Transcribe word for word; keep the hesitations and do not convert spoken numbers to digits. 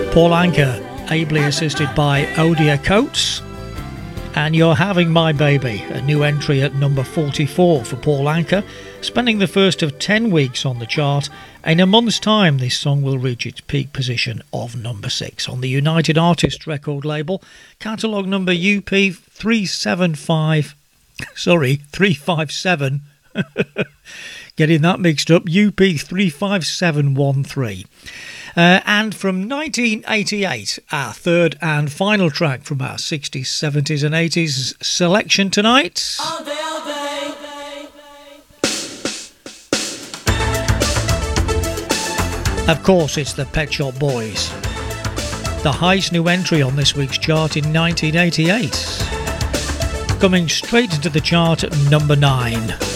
Paul Anka, ably assisted by Odia Coates. And You're Having My Baby, a new entry at number forty-four for Paul Anka, spending the first of ten weeks on the chart. In a month's time, this song will reach its peak position of number six on the United Artists record label, catalogue number U P three seven five, sorry, three five seven, getting that mixed up, U P three five seven one three. Uh, and from nineteen eighty-eight, our third and final track from our sixties, seventies and eighties selection tonight. All day, all day. Of course, it's the Pet Shop Boys. The highest new entry on this week's chart in nineteen eighty-eight. Coming straight into the chart at number nine.